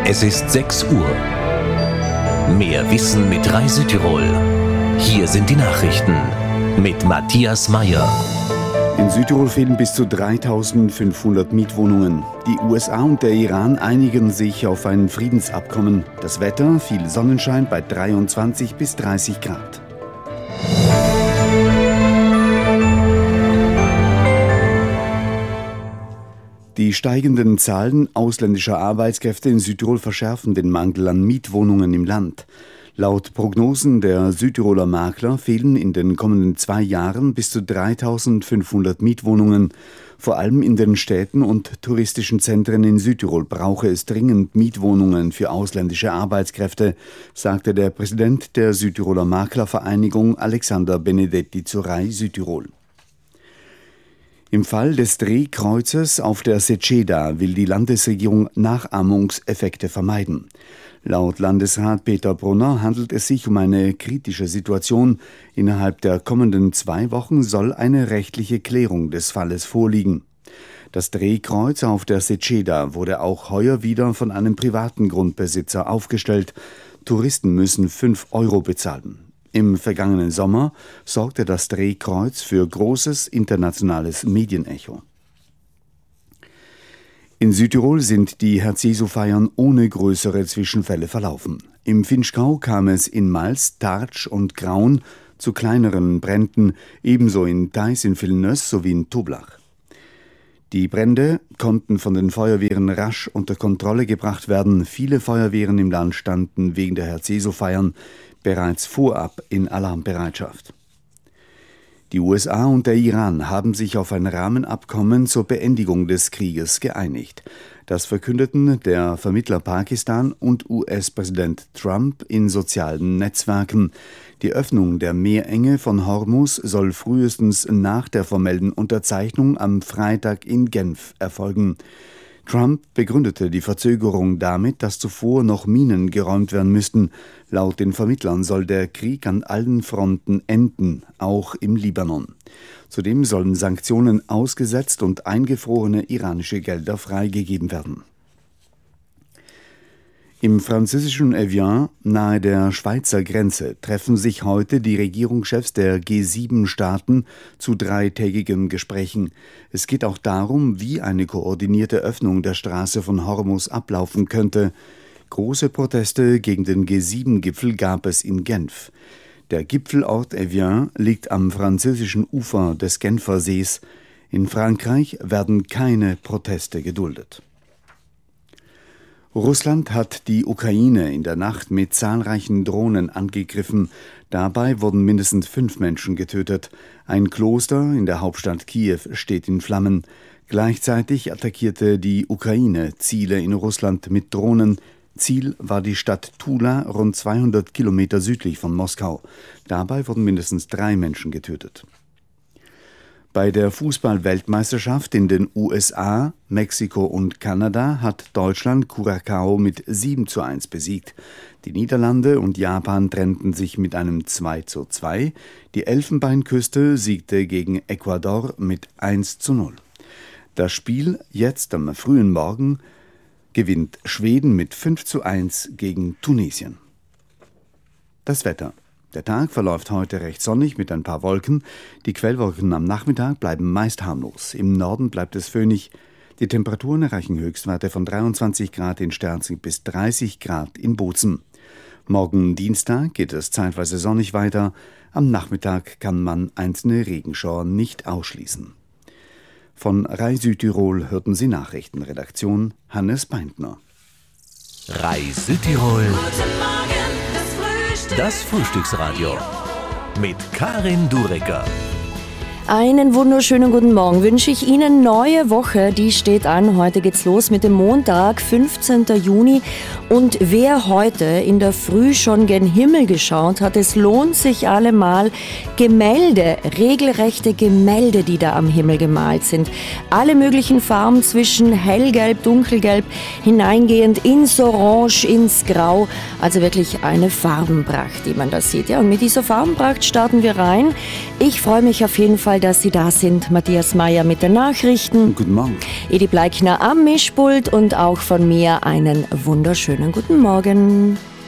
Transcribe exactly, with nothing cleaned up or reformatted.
Es ist sechs Uhr. Mehr Wissen mit Rai Südtirol. Hier sind die Nachrichten mit Matthias Meyer. In Südtirol fehlen bis zu dreitausendfünfhundert Mietwohnungen. Die U S A und der Iran einigen sich auf ein Friedensabkommen. Das Wetter, viel Sonnenschein bei dreiundzwanzig bis dreißig Grad. Die steigenden Zahlen ausländischer Arbeitskräfte in Südtirol verschärfen den Mangel an Mietwohnungen im Land. Laut Prognosen der Südtiroler Makler fehlen in den kommenden zwei Jahren bis zu dreitausendfünfhundert Mietwohnungen. Vor allem in den Städten und touristischen Zentren in Südtirol brauche es dringend Mietwohnungen für ausländische Arbeitskräfte, sagte der Präsident der Südtiroler Maklervereinigung Alexander Benedetti zu Rai Südtirol. Im Fall des Drehkreuzes auf der Seceda will die Landesregierung Nachahmungseffekte vermeiden. Laut Landesrat Peter Brunner handelt es sich um eine kritische Situation. Innerhalb der kommenden zwei Wochen soll eine rechtliche Klärung des Falles vorliegen. Das Drehkreuz auf der Seceda wurde auch heuer wieder von einem privaten Grundbesitzer aufgestellt. Touristen müssen fünf Euro bezahlen. Im vergangenen Sommer sorgte das Drehkreuz für großes internationales Medienecho. In Südtirol sind die Herz-Jesu-Feiern ohne größere Zwischenfälle verlaufen. Im Vinschgau kam es in Mals, Tartsch und Graun zu kleineren Bränden, ebenso in Theiß in Villeneuve sowie in Toblach. Die Brände konnten von den Feuerwehren rasch unter Kontrolle gebracht werden. Viele Feuerwehren im Land standen wegen der Herz-Jesu-Feiern bereits vorab in Alarmbereitschaft. Die U S A und der Iran haben sich auf ein Rahmenabkommen zur Beendigung des Krieges geeinigt. Das verkündeten der Vermittler Pakistan und U S-Präsident Trump in sozialen Netzwerken. Die Öffnung der Meerenge von Hormuz soll frühestens nach der formellen Unterzeichnung am Freitag in Genf erfolgen. Trump begründete die Verzögerung damit, dass zuvor noch Minen geräumt werden müssten. Laut den Vermittlern soll der Krieg an allen Fronten enden, auch im Libanon. Zudem sollen Sanktionen ausgesetzt und eingefrorene iranische Gelder freigegeben werden. Im französischen Evian, nahe der Schweizer Grenze, treffen sich heute die Regierungschefs der G sieben Staaten zu dreitägigen Gesprächen. Es geht auch darum, wie eine koordinierte Öffnung der Straße von Hormuz ablaufen könnte. Große Proteste gegen den G sieben Gipfel gab es in Genf. Der Gipfelort Evian liegt am französischen Ufer des Genfer Sees. In Frankreich werden keine Proteste geduldet. Russland hat die Ukraine in der Nacht mit zahlreichen Drohnen angegriffen. Dabei wurden mindestens fünf Menschen getötet. Ein Kloster in der Hauptstadt Kiew steht in Flammen. Gleichzeitig attackierte die Ukraine Ziele in Russland mit Drohnen. Ziel war die Stadt Tula, rund zweihundert Kilometer südlich von Moskau. Dabei wurden mindestens drei Menschen getötet. Bei der Fußball-Weltmeisterschaft in den U S A, Mexiko und Kanada hat Deutschland Curaçao mit sieben zu eins besiegt. Die Niederlande und Japan trennten sich mit einem zwei zu zwei. Die Elfenbeinküste siegte gegen Ecuador mit eins zu null. Das Spiel jetzt am frühen Morgen gewinnt Schweden mit fünf zu eins gegen Tunesien. Das Wetter. Der Tag verläuft heute recht sonnig mit ein paar Wolken. Die Quellwolken am Nachmittag bleiben meist harmlos. Im Norden bleibt es föhnig. Die Temperaturen erreichen Höchstwerte von dreiundzwanzig Grad in Sterzing bis dreißig Grad in Bozen. Morgen Dienstag geht es zeitweise sonnig weiter. Am Nachmittag kann man einzelne Regenschauer nicht ausschließen. Von Rai Südtirol hörten Sie Nachrichtenredaktion Hannes Beintner. Rai Südtirol. Das Frühstücksradio mit Karin Durecker. Einen wunderschönen guten Morgen wünsche ich Ihnen. Neue Woche, die steht an. Heute geht's los mit dem Montag, fünfzehnten Juni. Und wer heute in der Früh schon gen Himmel geschaut hat, es lohnt sich allemal. Gemälde, regelrechte Gemälde, die da am Himmel gemalt sind. Alle möglichen Farben zwischen hellgelb, dunkelgelb, hineingehend ins Orange, ins Grau. Also wirklich eine Farbenpracht, die man da sieht. Ja, und mit dieser Farbenpracht starten wir rein. Ich freue mich auf jeden Fall Fall, dass Sie da sind. Matthias Mayer mit den Nachrichten. Guten Morgen. Edi Bleikner am Mischpult und auch von mir einen wunderschönen guten Morgen.